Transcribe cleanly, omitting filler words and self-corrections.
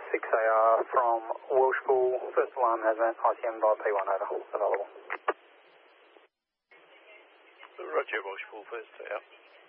6AR from Welshpool. First alarm has an ICM by P1 over. Available. Roger, Welshpool, first AR.